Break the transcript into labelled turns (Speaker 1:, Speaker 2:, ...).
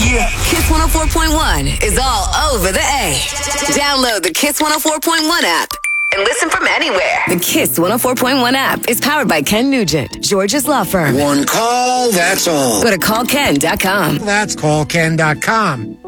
Speaker 1: Yeah.
Speaker 2: Kiss 104.1 is all over the A. Download the Kiss 104.1 app and listen from anywhere. The Kiss 104.1 app is powered by Ken Nugent, George's law firm.
Speaker 1: One call, that's all.
Speaker 2: Go to callken.com.
Speaker 1: That's callken.com.